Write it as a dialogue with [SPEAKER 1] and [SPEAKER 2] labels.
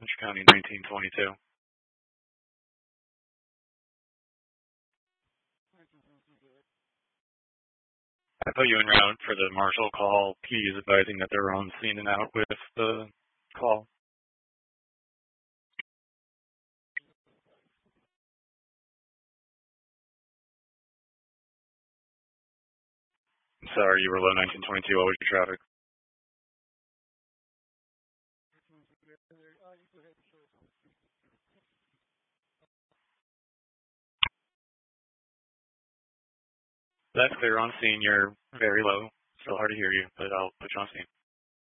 [SPEAKER 1] Winter County 1922. I put you en route for the marshal call. He is advising that they're on scene and out with the call. Sorry, you were low 1922. What was your traffic? That's clear on scene. You're very low. Still hard to hear you, but I'll put you on scene.